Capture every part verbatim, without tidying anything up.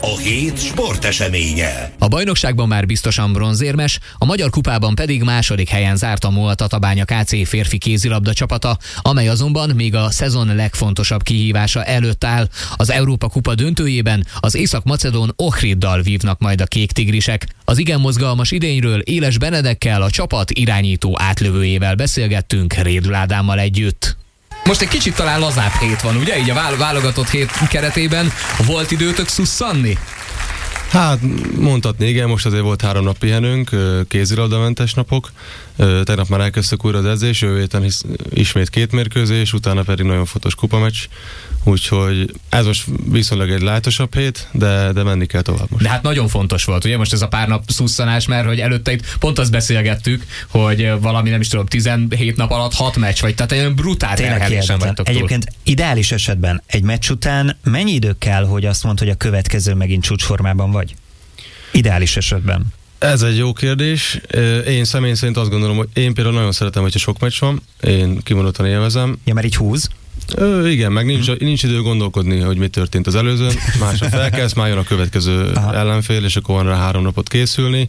a hét sporteseménye. A bajnokságban már biztosan bronzérmes, a Magyar Kupában pedig második helyen zárt a MOL Tatabánya ká cé férfi kézilabda csapata, amely azonban még a szezon legfontosabb kihívása előtt áll. Az Európa Kupa döntőjében az észak-macedón Ohriddal vívnak majd a kék tigrisek. Az igen mozgalmas idényről Éles Benedekkel, a csapat irányító átlövőjével beszélgettünk Rédül Ádámmal együtt. Most egy kicsit talán lazább hét van, ugye? Így a válogatott hét keretében volt időtök szusszanni? Hát mondhatni, igen, most azért volt három nap pihenőnk, kézilabdamentes napok. Tegnap már elkezdtük újra az edzés, jövő héten ismét két mérkőzés, utána pedig nagyon fontos kupameccs. Úgyhogy ez most viszonylag egy lájtosabb hét, de, de menni kell tovább most. De hát nagyon fontos volt, ugye most ez a pár nap szusszanás, mert hogy előtte itt pont azt beszélgettük, hogy valami nem is tudom, tizenhét nap alatt hat meccs vagy, tehát egy brutál terhelésen vagytok túl. Egyébként ideális esetben egy meccs után mennyi idő kell, hogy azt mondd, hogy a következő megint csúcsformában vagy? Ideális esetben. Ez egy jó kérdés. Én személy szerint azt gondolom, hogy én például nagyon szeretem, hogyha sok meccs van. Én kimondottan élvezem. Ja, mert így húz? Ö, igen, meg nincs, nincs idő gondolkodni, hogy mi történt az előzőn. Másra felkelsz, már jön a következő Aha. ellenfél, és akkor van rá három napot készülni.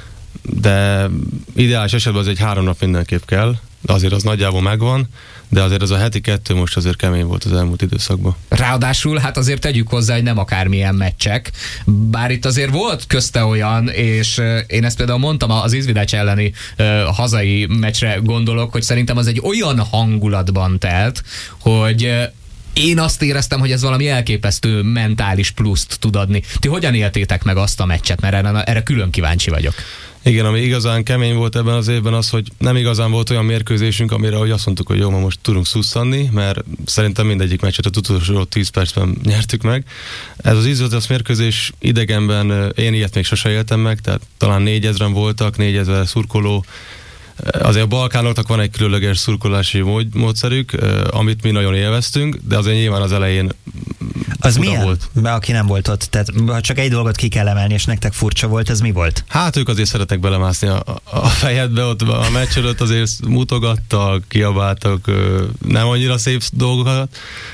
De ideális esetben az egy három nap mindenképp kell. Azért az nagyjából megvan, de azért az a heti kettő most azért kemény volt az elmúlt időszakban. Ráadásul hát azért tegyük hozzá, hogy nem akármilyen meccsek, bár itt azért volt közte olyan, és én ezt például mondtam az Izvidács elleni uh, hazai meccsre gondolok, hogy szerintem az egy olyan hangulatban telt, hogy uh, én azt éreztem, hogy ez valami elképesztő mentális pluszt tud adni. Ti hogyan éltétek meg azt a meccset? Mert erre, erre külön kíváncsi vagyok. Igen, ami igazán kemény volt ebben az évben az, hogy nem igazán volt olyan mérkőzésünk, amire hogy azt mondtuk, hogy jó, ma most tudunk szusszanni, mert szerintem mindegyik meccset a utolsó tíz percben nyertük meg. Ez az Izvidács mérkőzés idegenben én ilyet még sose éltem meg, tehát talán négyezren voltak, négyezer szurkoló. Azért a balkánoknak van egy különleges szurkolási mód, módszerük, amit mi nagyon élveztünk, de azért nyilván az elején az milyen? Volt. Be, aki nem volt ott, tehát ha csak egy dolgot ki kell emelni, és nektek furcsa volt, ez mi volt? Hát ők azért szeretek belemászni a, a fejedbe, ott a meccs előtt azért mutogattak, kiabáltak, nem annyira szép dolgokat,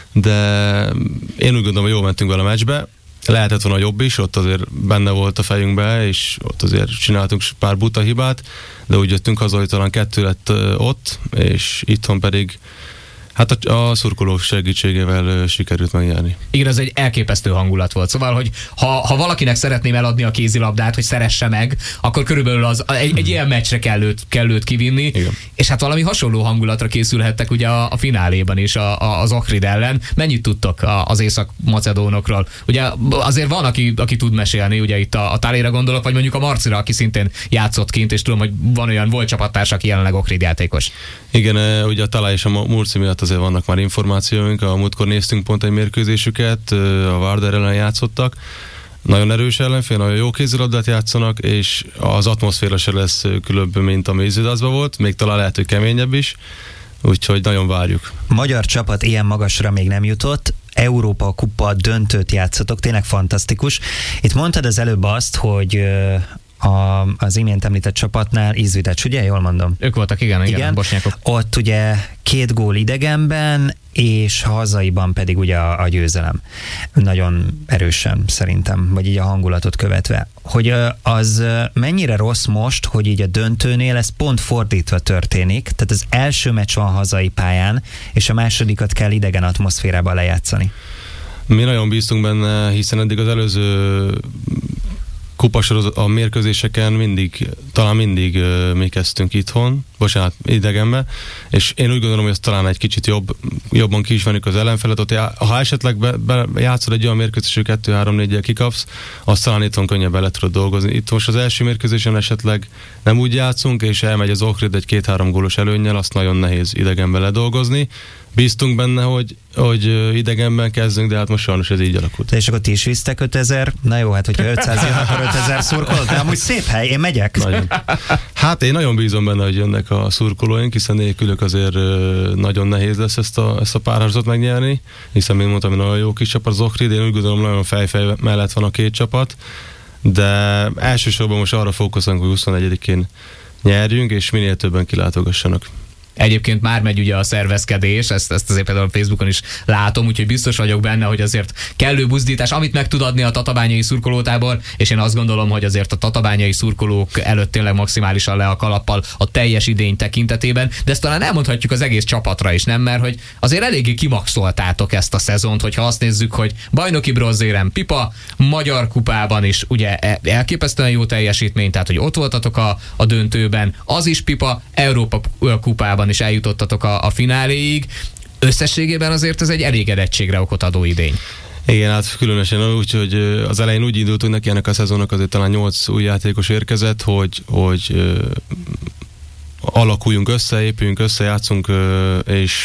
de én úgy gondolom, hogy jól mentünk vele a meccsbe. Lehetett volna jobb is, ott azért benne volt a fejünkbe, és ott azért csináltunk pár buta hibát, de úgy jöttünk haza, hogy talán kettő lett ott, és itthon pedig hát a, a szurkolók segítségével sikerült megnyerni. Igen, ez egy elképesztő hangulat volt. Szóval, hogy ha, ha valakinek szeretném eladni a kézilabdát, hogy szeresse meg, akkor körülbelül az, egy, egy ilyen meccsre kell őt, kell őt kivinni. Igen. És hát valami hasonló hangulatra készülhettek ugye a, a fináléban is a, a, az Ohrid ellen. Mennyit tudtok az észak-macedónokról? Ugye azért van, aki, aki tud mesélni, ugye itt a, a Tálére gondolok, vagy mondjuk a Marcira, aki szintén játszott kint, és tudom, hogy van olyan volt csapattárs, aki jelenleg Ohrid játékos. Igen, ugye a Talá és a Murci miatt azért vannak már információink. A múltkor néztünk pont egy mérkőzésüket, a Vardar ellen játszottak. Nagyon erős ellenfél, nagyon jó kézilabdát játszanak, és az atmoszféra se lesz különb, mint ami Izvidacban volt, még talán lehet, hogy keményebb is, úgyhogy nagyon várjuk. Magyar csapat ilyen magasra még nem jutott, Európa Kupa döntőt játszatok, tényleg fantasztikus. Itt mondtad az előbb azt, hogy A, az imént említett csapatnál Izvidács, ugye? Jól mondom? Ők voltak, igen, igen, igen. Bosnyákok. Ott ugye két gól idegenben, és hazaiban pedig ugye a, a győzelem. Nagyon erősen szerintem, vagy így a hangulatot követve. Hogy az mennyire rossz most, hogy így a döntőnél ez pont fordítva történik, tehát az első meccs van hazai pályán, és a másodikat kell idegen atmoszférában lejátszani. Mi nagyon bíztunk benne, hiszen eddig az előző kupasorozat a mérkőzéseken mindig, talán mindig uh, mi kezdtünk itthon, bocsánat, idegenbe, és én úgy gondolom, hogy ez talán egy kicsit jobb, jobban kiismerjük az ellenfelet, ott já, ha esetleg be, be, játszol egy olyan mérkőzésű kettő három négyel kikapsz, azt talán itthon könnyebben le tudod dolgozni. Itt most az első mérkőzésen esetleg nem úgy játszunk, és elmegy az Ohrid egy két-három gólos előnnyel, azt nagyon nehéz idegenben ledolgozni. Bíztunk benne, hogy, hogy idegenben kezdünk, de hát most sajnos ez így alakult. De és akkor ti is visztek ötezer? Na jó, hát hogyha ötszáz jön, akkor ötezer szurkolók, de amúgy szép hely, én megyek. Nagyon. Hát én nagyon bízom benne, hogy jönnek a szurkolóink, hiszen nélkülök azért nagyon nehéz lesz ezt a, ezt a párharcot megnyerni, hiszen mint mondtam, nagyon jó kis csapat az Ohrid, én úgy gondolom, nagyon fejfej mellett van a két csapat, de elsősorban most arra fókuszolunk, hogy huszonegyedikén nyerjünk, és minél többen kilátogassanak. Egyébként már megy ugye a szervezkedés, ezt, ezt azért például Facebookon is látom, úgyhogy biztos vagyok benne, hogy azért kellő buzdítás, amit meg tud adni a tatabányai szurkolótábor, és én azt gondolom, hogy azért a tatabányai szurkolók előtt tényleg maximálisan le a kalappal a teljes idény tekintetében, de ezt talán elmondhatjuk az egész csapatra is, nem? Mert hogy azért eléggé kimaxoltátok ezt a szezont, hogyha azt nézzük, hogy bajnoki bronzérem Pipa, Magyar kupában is ugye elképesztően jó teljesítmény, tehát hogy ott voltatok a, a döntőben, az is Pipa, Európa kupában is eljutottatok a, a fináléig. Összességében azért ez egy elégedettségre okot adó idény. Igen, hát különösen úgy, hogy az elején úgy indultunk neki ennek a szezonnak, azért talán nyolc új játékos érkezett, hogy, hogy alakuljunk össze, épüljünk össze, játszunk, és